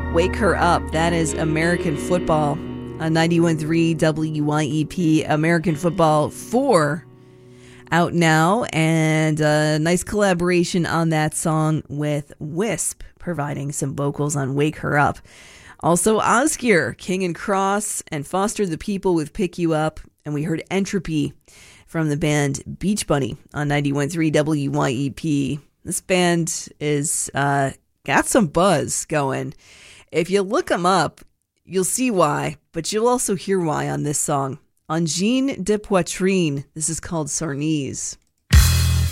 Wake Her Up. That is American Football on 91.3 WYEP. American Football 4 out now, and a nice collaboration on that song with Wisp, providing some vocals on Wake Her Up. Also, Ozgear, King and Cross, and Foster the People with Pick You Up. And we heard Entropy from the band Beach Bunny on 91.3 WYEP. This band is got some buzz going. If you look them up, you'll see why, but you'll also hear why on this song. On Jean de Poitrine, this is called Sarnese.